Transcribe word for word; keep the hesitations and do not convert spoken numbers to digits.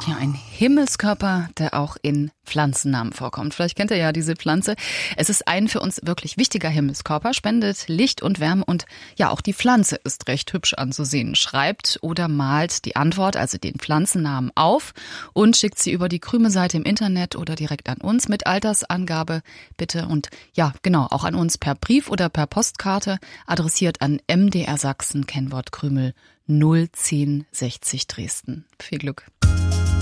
Ja, ein Himmelskörper, der auch in Pflanzennamen vorkommt. Vielleicht kennt ihr ja diese Pflanze. Es ist ein für uns wirklich wichtiger Himmelskörper, spendet Licht und Wärme und ja, auch die Pflanze ist recht hübsch anzusehen. Schreibt oder malt die Antwort, also den Pflanzennamen auf und schickt sie über die Krüme-Seite im Internet oder direkt an uns mit Altersangabe bitte. Und ja, genau, auch an uns per Brief oder per Postkarte, adressiert an M D R Sachsen, Kennwort Krümel null zehn sechzig Dresden. Viel Glück.